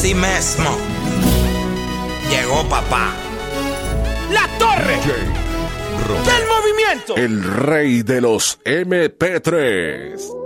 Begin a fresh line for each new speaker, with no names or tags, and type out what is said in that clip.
Así mismo. Llegó papá.
La torre del movimiento.
El rey de los MP3.